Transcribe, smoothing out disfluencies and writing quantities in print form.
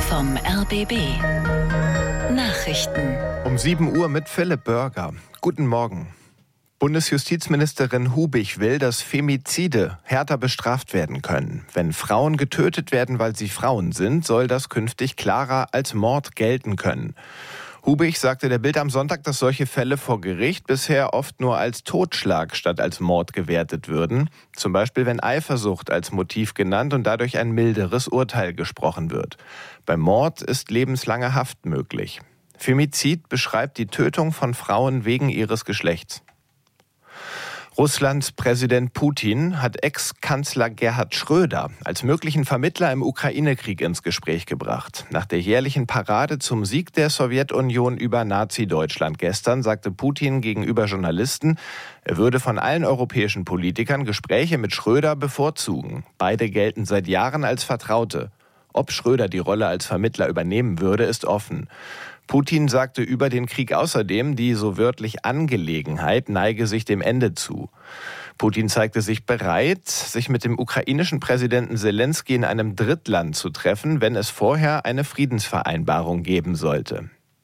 vom RBB. Nachrichten. Um 7 Uhr mit Philipp Börger. Guten Morgen. Bundesjustizministerin Hubich will, dass Femizide härter bestraft werden können. Wenn Frauen getötet werden, weil sie Frauen sind, soll das künftig klarer als Mord gelten können. Hubich sagte der Bild am Sonntag, dass solche Fälle vor Gericht bisher oft nur als Totschlag statt als Mord gewertet würden. Zum Beispiel, wenn Eifersucht als Motiv genannt und dadurch ein milderes Urteil gesprochen wird. Beim Mord ist lebenslange Haft möglich. Femizid beschreibt die Tötung von Frauen wegen ihres Geschlechts. Russlands Präsident Putin hat Ex-Kanzler Gerhard Schröder als möglichen Vermittler im Ukraine-Krieg ins Gespräch gebracht. Nach der jährlichen Parade zum Sieg der Sowjetunion über Nazi-Deutschland gestern sagte Putin gegenüber Journalisten, er würde von allen europäischen Politikern Gespräche mit Schröder bevorzugen. Beide gelten seit Jahren als Vertraute. Ob Schröder die Rolle als Vermittler übernehmen würde, ist offen. Putin sagte über den Krieg außerdem, die so wörtlich Angelegenheit neige sich dem Ende zu. Putin zeigte sich bereit, sich mit dem ukrainischen Präsidenten Selenskyj in einem Drittland zu treffen, wenn es vorher eine Friedensvereinbarung geben sollte.